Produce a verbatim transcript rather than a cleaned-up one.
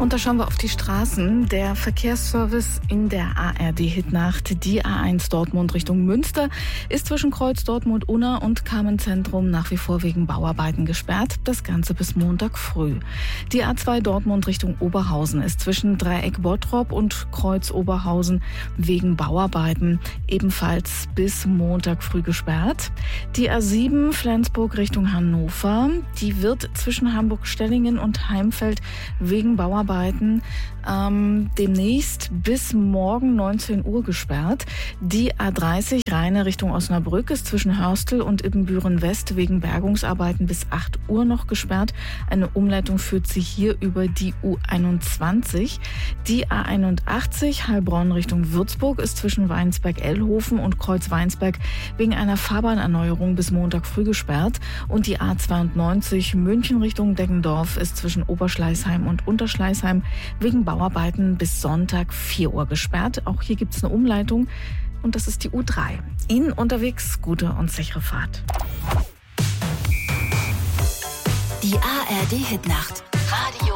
Und da schauen wir auf die Straßen. Der Verkehrsservice in der A R D-Hitnacht. Die A eins Dortmund Richtung Münster ist zwischen Kreuz Dortmund-Unna und Carmen-Zentrum nach wie vor wegen Bauarbeiten gesperrt. Das Ganze bis Montag früh. Die A zwei Dortmund Richtung Oberhausen ist zwischen Dreieck Bottrop und Kreuz Oberhausen wegen Bauarbeiten ebenfalls bis Montag früh gesperrt. Die A sieben Flensburg Richtung Hannover, die wird zwischen Hamburg-Stellingen und Heimfeld wegen Bauarbeiten ähm, demnächst bis morgen neunzehn Uhr gesperrt. Die A dreißig Rheine Richtung Osnabrück ist zwischen Hörstel und Ibbenbüren West wegen Bergungsarbeiten bis acht Uhr noch gesperrt. Eine Umleitung führt sie hier über die U einundzwanzig. Die A einundachtzig Heilbronn Richtung Würzburg ist zwischen Weinsberg-Ellhofen und Kreuz Weinsberg wegen einer Fahrbahnerneuerung bis Montag früh gesperrt. Und die A zweiundneunzig München Richtung Deggendorf ist zwischen Oberschleißheim und Unterschleißheim wegen Bauarbeiten bis Sonntag vier Uhr gesperrt. Auch hier gibt es eine Umleitung und das ist die U drei. Ihnen unterwegs gute und sichere Fahrt. Die A R D-Hitnacht.